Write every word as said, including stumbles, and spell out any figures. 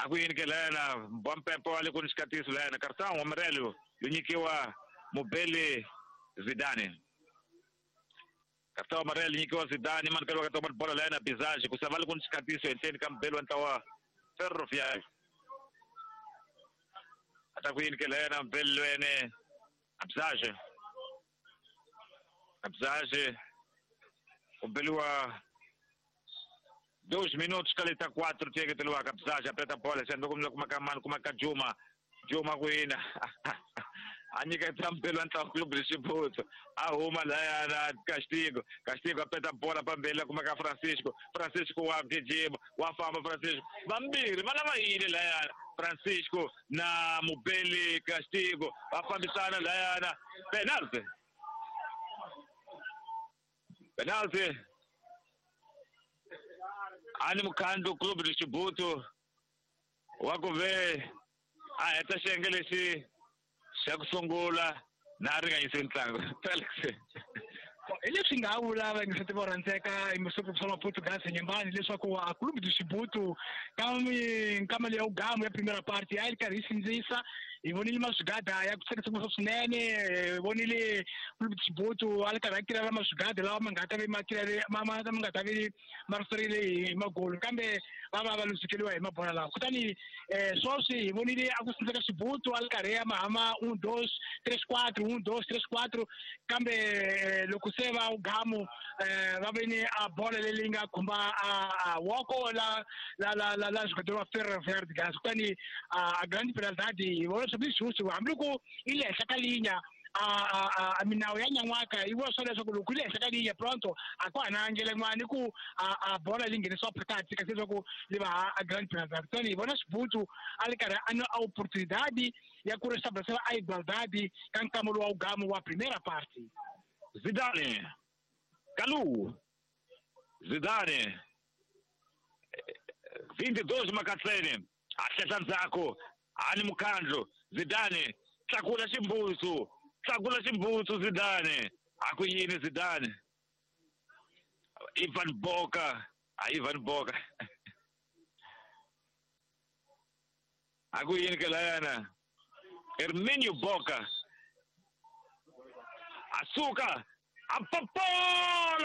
Akuin ke lana Bompempo ali kun skatis lana cartão amarelo linyikiwa Mobele Zidane. Cartão amarelo linyikiwa Zidane man kalwa katoma bola lana bizage kusavali kun skatis entende Campbell antawa Ferroviário. Atakuin ke lana bello ene bizage. Bizage o belua dois minutos que ele está quatro tinha que ter o capsagem aperta a bola sendo como como caman como a Juma Juma Guina a nica tampelo anta o clube de Chibuto a uma lá na castigo castigo aperta a bola para bela como a Francisco Francisco o Abdijibo o afama Francisco Bambiri mas não vai lá Francisco na Mobele castigo a Fabisana lá na penalti penalti Ani Mukando clube de Chibuto wako ve ah eta shengelesi shakusungula naringa isentlango Felix leswi nga vula va ngisati vo rhandzeka imusuku swa Portugal senyembani leswaku a clube de Chibuto kami nkamali ya ugamu ya primera parte ya karhi sindzisa hi vonile maswigada ya ku tsakisa swinene vonile clube de Chibuto ali karhi tirha maswigada lawa ma nga ta ve makirele mama ma nga ta ve marserile hi magolo kambe va va va lusukeliwa hi mabola lawa kutani eh swoswi hi vonile a ku sindzeka Chibuto ali karhi ya mahama un dos tres quatro un dos tres quatro kambe loko se va ugamu eh va veni a bola leyi nga khumba a woko la la la la la jogador wa Ferroviário de Gas kutani a grande penalidade vona swi xuxu hambi ku ile hla ka linya a a minawu ya nyanwaka iwo swo leswaku loko ile hla ka linya pronto a ku hanangele n'wani ku a bola leyi ngheniswa phakathi kasi leswaku li va a grande penalidade kutani vona Chibuto ali karhi a na oportunidade ya ku restabelecer a igualdade ka nkama wa ugamu wa primeira parte. Zidane Calu Zidane vinte e dois Makatsene ahlela ndzhaku Ani Mukandlo Zidane tlakula ximbuso tlakula ximbuso Zidane aku yini Zidane Ivan Boca a Ivan Boca aku yini ke lana Herminio Boca Açúcar, a papola!